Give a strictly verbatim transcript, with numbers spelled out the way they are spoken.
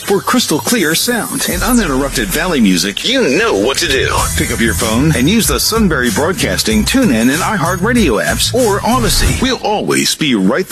For crystal clear sound and uninterrupted Valley music, you know what to do. Pick up your phone and use the Sunbury Broadcasting TuneIn and iHeartRadio apps or Odyssey. We'll always be right there.